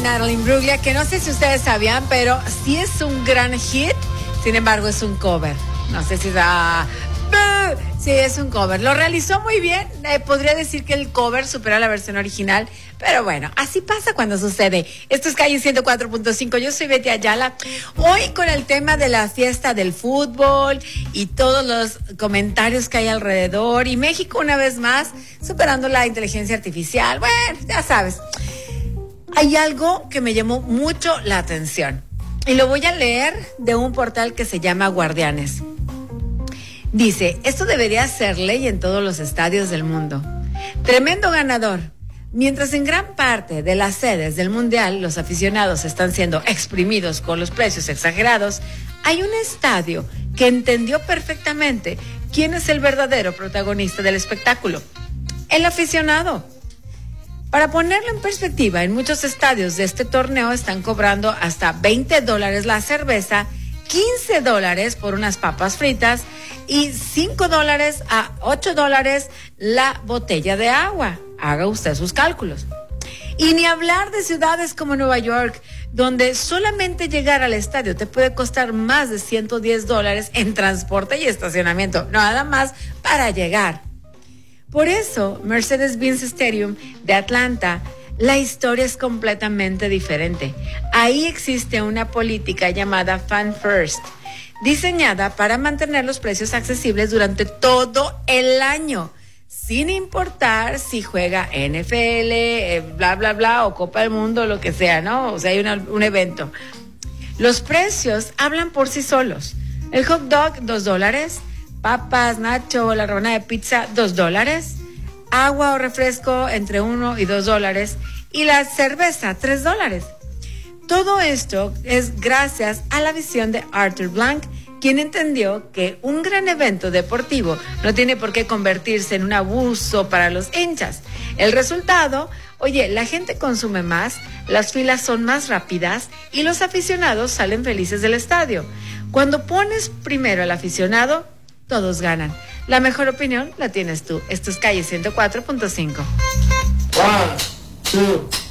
Natalie Imbruglia, que no sé si ustedes sabían, pero sí es un gran hit, sin embargo es un cover. No sé si sí, es un cover. Lo realizó muy bien. Podría decir que el cover supera la versión original. Pero bueno, así pasa cuando sucede. Esto es Calle 104.5. Yo soy Betty Ayala. Hoy con el tema de la fiesta del fútbol y todos los comentarios que hay alrededor. Y México, una vez más, superando la inteligencia artificial. Bueno, ya sabes. Hay algo que me llamó mucho la atención. Y lo voy a leer de un portal que se llama Guardianes. Dice, esto debería ser ley en todos los estadios del mundo. Tremendo ganador. Mientras en gran parte de las sedes del Mundial los aficionados están siendo exprimidos con los precios exagerados, hay un estadio que entendió perfectamente quién es el verdadero protagonista del espectáculo. El aficionado. Para ponerlo en perspectiva, en muchos estadios de este torneo están cobrando hasta $20 la cerveza, $15 por unas papas fritas y $5 a $8 la botella de agua. Haga usted sus cálculos. Y ni hablar de ciudades como Nueva York, donde solamente llegar al estadio te puede costar más de $110 en transporte y estacionamiento, nada más para llegar. Por eso, Mercedes-Benz Stadium de Atlanta, la historia es completamente diferente. Ahí existe una política llamada Fan First, diseñada para mantener los precios accesibles durante todo el año, sin importar si juega NFL, bla, bla, bla, o Copa del Mundo, lo que sea, ¿no? O sea, hay un evento. Los precios hablan por sí solos. El hot dog, $2. Papas, nacho, la rebanada de pizza, $2. Agua o refresco entre $1 y $2. Y la cerveza, $3. Todo esto es gracias a la visión de Arthur Blank, quien entendió que un gran evento deportivo no tiene por qué convertirse en un abuso para los hinchas. El resultado, oye, la gente consume más, las filas son más rápidas y los aficionados salen felices del estadio. Cuando pones primero al aficionado, todos ganan. La mejor opinión la tienes tú. Esto es Calle 104.5. 1, 2